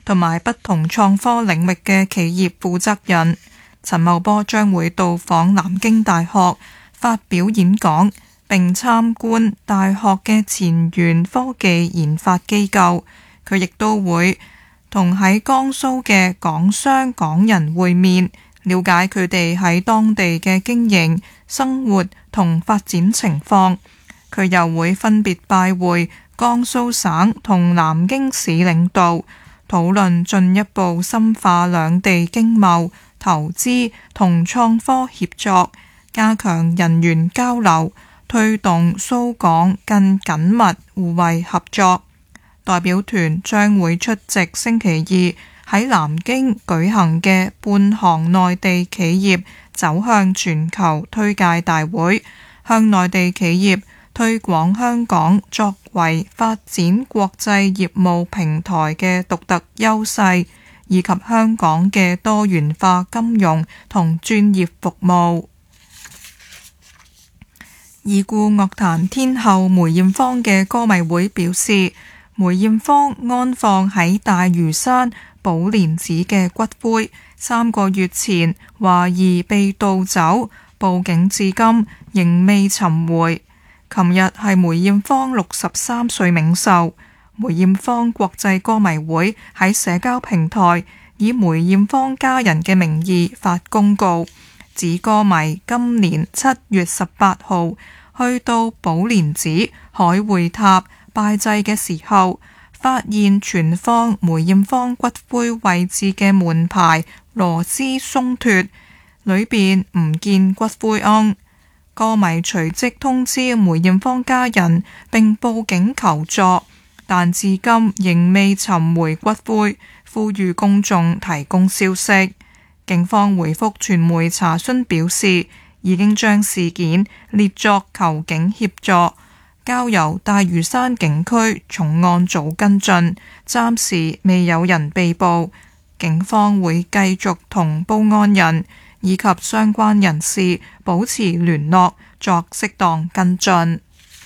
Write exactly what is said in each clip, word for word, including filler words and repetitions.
同埋不同創科領域嘅企業負責人。陳茂波將會到訪南京大學發表演講，並參觀大學嘅前沿科技研發機構。佢亦都會同喺江蘇嘅港商港人會面，了解佢哋喺當地嘅經營、生活同發展情況。佢又會分別拜會江蘇省同南京市領導，討論進一步深化兩地經貿、投資同創科協作，加強人員交流，推動蘇港更緊密互惠合作。代表團將會出席星期二喺南京舉行嘅半航內地企業走向全球推介大會，向內地企業推廣香港作為發展國際業務平台嘅獨特優勢，以及香港嘅多元化金融同專業服務。已故樂壇天后梅艷芳嘅歌迷會表示，梅艷芳安放喺大嶼山寶蓮寺嘅骨灰，三個月前懷疑被盜走，報警至今仍未尋回。琴日係梅艷芳六十三歲冥壽，梅艷芳國際歌迷會喺社交平台以梅艷芳家人嘅名義發公告，指歌迷今年七月十八號去到寶蓮寺海會塔拜祭嘅時候，發現存放梅艷芳骨灰位置嘅門牌螺絲鬆脫，裏邊唔見骨灰甕。歌迷隨即通知梅艷芳家人並報警求助，但至今仍未尋回骨灰，呼籲公眾提供消息。警方回覆傳媒查詢表示，已經將事件列作求警協助，交由大嶼山警區重案組跟進，暫時未有人被捕。警方會繼續同報案人以及相關人士保持聯絡，作適當跟進。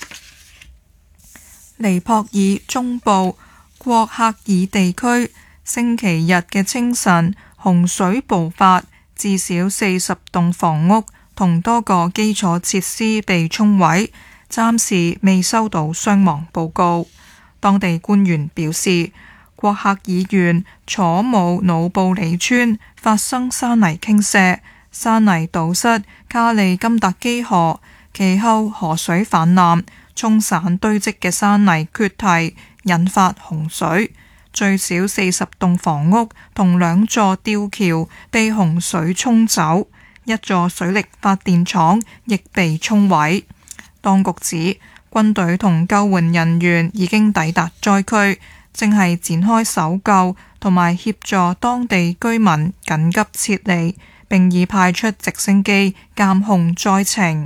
尼泊爾中部郭克爾地區星期日嘅清晨，洪水暴發，至少四十棟房屋同多個基礎設施被沖毀，暫時未收到傷亡報告。當地官員表示，郭克爾縣楚姆努布里村發生山泥傾瀉，山泥堵塞卡利金達基河，其後河水泛濫，沖散堆積嘅山泥缺堤，引發洪水。最少四十棟房屋同兩座吊橋被洪水沖走，一座水力發電廠亦被沖毀。當局指，軍隊同救援人員已經抵達災區，正係展開搜救同埋協助當地居民緊急撤離，並已派出直升機監控災情。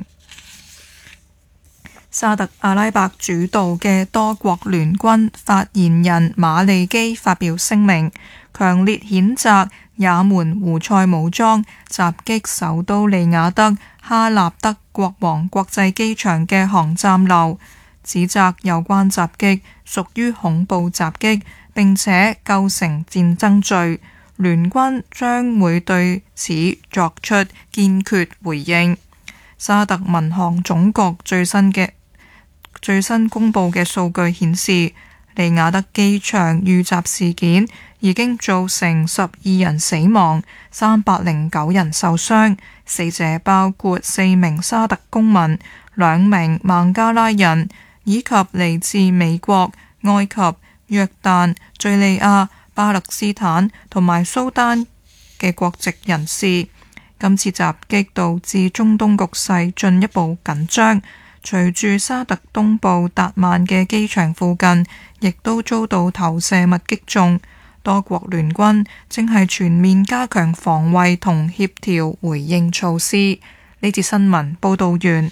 沙特阿拉伯主導嘅多國聯軍發言人馬利基發表聲明，強烈譴責也門胡塞武裝襲擊首都利雅得哈納德國王國際機場嘅航站樓，指責有關襲擊屬於恐怖襲擊，並且構成戰爭罪。聯軍將會對此作出堅決回應。沙特民航總局最新嘅最新公布嘅數據顯示，利雅得機場遇襲事件已經造成十二人死亡，三百零九人受傷，死者包括四名沙特公民、兩名孟加拉人以及嚟自美國、埃及、約旦、敘利亞、巴勒斯坦同埋蘇丹嘅國籍人士。今次襲擊導致中東局勢進一步緊張。隨住沙特東部達曼嘅機場附近，亦都遭到投射物擊中，多國聯軍正係全面加強防衛同協調回應措施。呢節新聞報道完。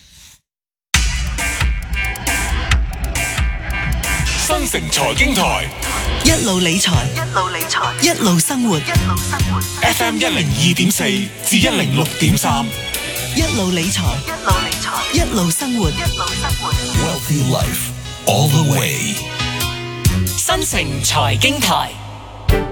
新城財經台一路理財，一路理財，一路生活，一路生活。 F M 一零二點四至一零六點三， 一路理財，一路理財，一路生活，一路生活。 Wealthy Life all the way。 新城財經台。